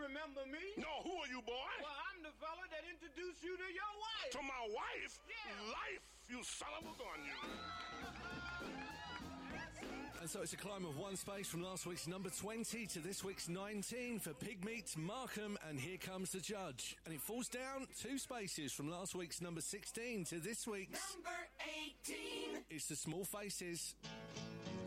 remember me? No, who are you, boy? Well, I'm the fella that introduced you to your wife. To my wife? Yeah. Life, you son of a gun, you. And so it's a climb of one space from last week's number 20 to this week's 19 for Pigmeat, Markham, and Here Comes the Judge. And it falls down 2 spaces from last week's number 16 to this week's number 18. It's the Small Faces.